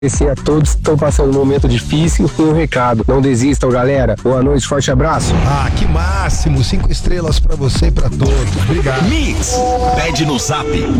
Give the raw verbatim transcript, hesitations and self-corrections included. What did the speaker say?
Agradecer a todos que estão passando um momento difícil e um recado. Não desistam, galera. Boa noite, forte abraço. Ah, que máximo. Cinco estrelas pra você e pra todos. Obrigado. Mix. Pede no zap